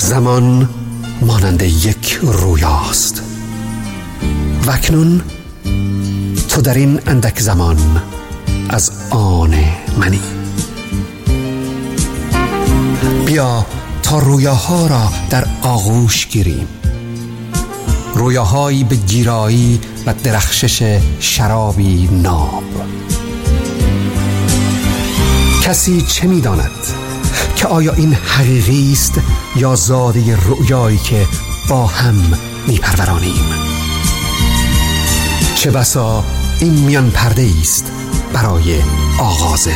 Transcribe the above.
زمان مانند یک رویاست و اکنون تو در این اندک زمان از آن منی. بیا تا رویاها را در آغوش گیریم، رویاهایی به گیرایی و درخشش شرابی ناب. کسی چه می‌داند که آیا این حقیقی است یا زاده رؤیایی که با هم می‌پرورانیم؟ چه بسا این میان پرده است برای آغاز